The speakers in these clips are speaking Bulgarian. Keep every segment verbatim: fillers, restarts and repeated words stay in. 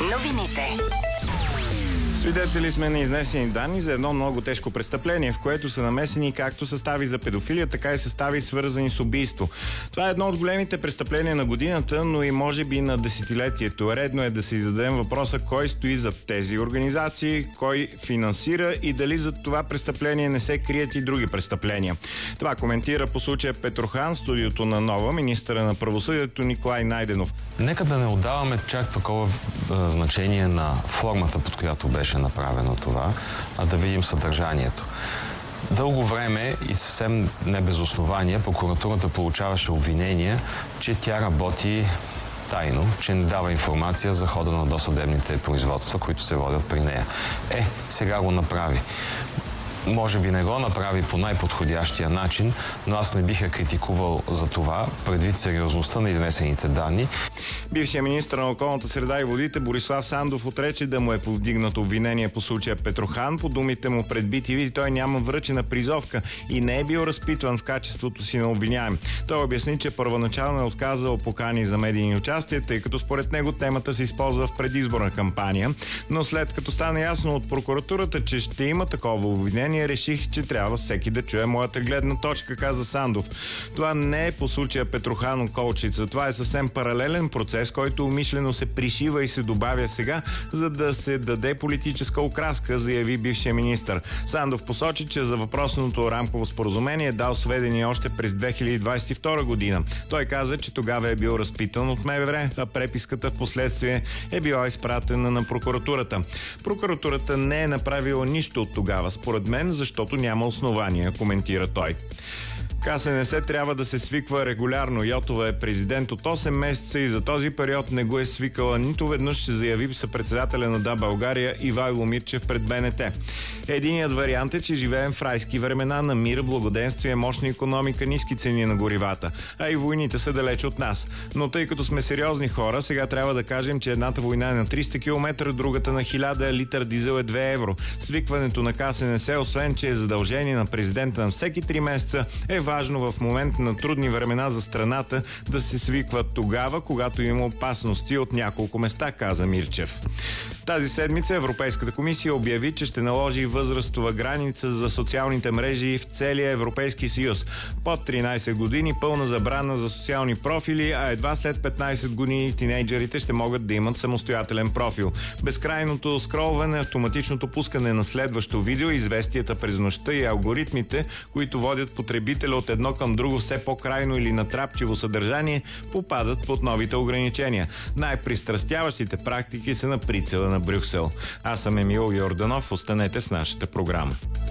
Новините. Свидетели сме на изнесени данни за едно много тежко престъпление, в което са намесени както състави за педофилия, така и състави свързани с убийство. Това е едно от големите престъпления на годината, но и може би на десетилетието. Редно е да си зададем въпроса кой стои зад тези организации, кой финансира и дали зад това престъпление не се крият и други престъпления. Това коментира по случая Петрохан, студиото на Нова, министъра на правосъдието Николай Найденов. Нека да не отдаваме чак такова а, значение на формата, под която беше направено това, а да видим съдържанието. Дълго време и съвсем не без основания прокуратурата получаваше обвинения, че тя работи тайно, че не дава информация за хода на досъдебните производства, които се водят при нея. Е, сега го направи. Може би не го направи по най-подходящия начин, но аз не бих я критикувал за това, предвид сериозността на изнесените данни. Бившият министър на околната среда и водите Борислав Сандов отрече да му е повдигнато обвинение по случая Петрохан. По думите му пред Би Ти Ви той няма връчена призовка и не е бил разпитван в качеството си на обвиняем. Той обясни, че първоначално е отказал покани за медийни участия, тъй като според него темата се използва в предизборна кампания. Но след като стана ясно от прокуратурата, че ще има такова обвинение, реших, че трябва всеки да чуе моята гледна точка, каза Сандов. Това не е по случая Петрохан-Колчица. Това е съвсем паралелен процес, който умишлено се пришива и се добавя сега, за да се даде политическа окраска, заяви бившия министър. Сандов посочи, че за въпросното рамково споразумение е дал сведения още през две хиляди двадесет и втора година. Той каза, че тогава е бил разпитан от М В Р, а преписката в последствие е била изпратена на прокуратурата. Прокуратурата не е направила нищо от тогава, според мен, защото няма основания, коментира той. К С Н С трябва да се свиква регулярно. Йотова е президент от осем месеца и за този период не го е свикала нито веднъж, се заяви съпредседателя на Да, България Ивайло Мирчев пред Б Н Т. Единият вариант е, че живеем в райски времена на мир, благоденствие, мощна икономика, ниски цени на горивата. А и войните са далеч от нас. Но тъй като сме сериозни хора, сега трябва да кажем, че едната война е на триста километра, другата на хиляда, литър дизел е две евро. Свикването на К С Н С, освен че е задължение на президента на всеки три месеца, е важно в момент на трудни времена за страната да се свикват тогава, когато има опасности от няколко места, каза Мирчев. Тази седмица Европейската комисия обяви, че ще наложи възрастова граница за социалните мрежи в целия Европейски съюз. Под тринадесет години пълна забрана за социални профили, а едва след петнадесет години тинейджерите ще могат да имат самостоятелен профил. Безкрайното скролване, автоматичното пускане на следващо видео, известията през нощта и алгоритмите, които водят потребителя от едно към друго все по-крайно или натрапчиво съдържание, попадат под новите ограничения. Най-пристрастяващите практики са на прицела на Брюксел. Аз съм Емил Йорданов. Останете с нашата програма.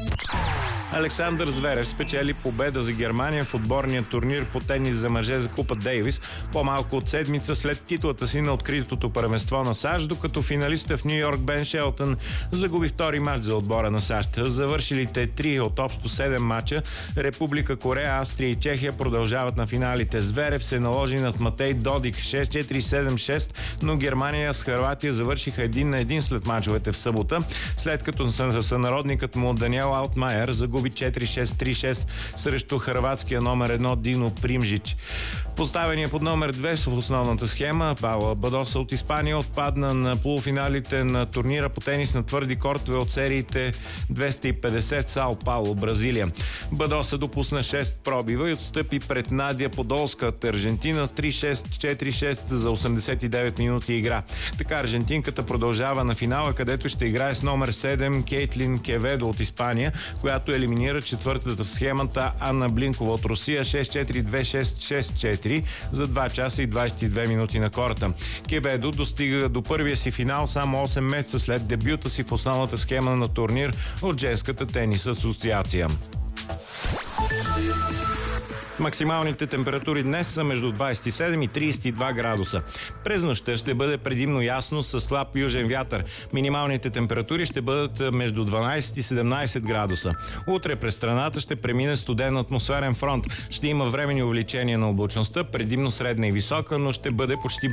Александър Зверев спечели победа за Германия в отборния турнир по тенис за мъже за Купа Дейвис по-малко от седмица след титлата си на откритото първенство на САЩ, докато финалистът в Ню Йорк Бен Шелтън загуби втори матч за отбора на САЩ. Завършилите три от общо седем матча Република Корея, Австрия и Чехия продължават на финалите. Зверев се наложи над Матей Додик шест четири седем шест, но Германия с Хърватия завършиха един на един след мачовете в събота, след като сънародникът му Даниел Алтмайер загуби четири шест три шест срещу хърватския номер едно Дино Примжич. Поставения под номер две в основната схема, Паула Бадоса от Испания отпадна на полуфиналите на турнира по тенис на твърди кортове от сериите двеста и петдесет Сао Пауло, Бразилия. Бадоса допусна шест пробива и отстъпи пред Надя Подолска от Аржентина с три шест четири шест за осемдесет и девет минути игра. Така аржентинката продължава на финала, където ще играе с номер седем Кейтлин Кеведо от Испания, която елиминира четвъртата в схемата Анна Блинкова от Русия шест четири две шест шест четири за два часа и двадесет и две минути на корта. Кеведо достига до първия си финал само осем месеца след дебюта си в основната схема на турнир от Женската тенис асоциация. Максималните температури днес са между двадесет и седем и тридесет и два градуса. През нощта ще бъде предимно ясно с слаб южен вятър. Минималните температури ще бъдат между дванадесет и седемнадесет градуса. Утре през страната ще премине студен атмосферен фронт. Ще има временни увеличения на облачността, предимно средна и висока, но ще бъде почти